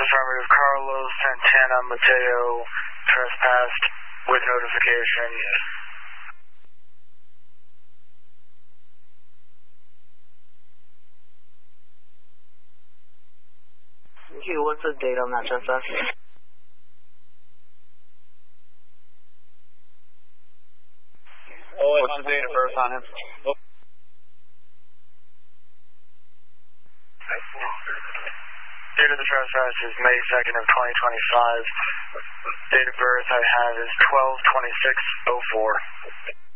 Affirmative. Carlos Santana Mateo trespassed with notification. What's the date on that trespass? What's the date of birth on him? Date of the trespass is May 2nd of 2025. Date of birth I have is 12/26/04.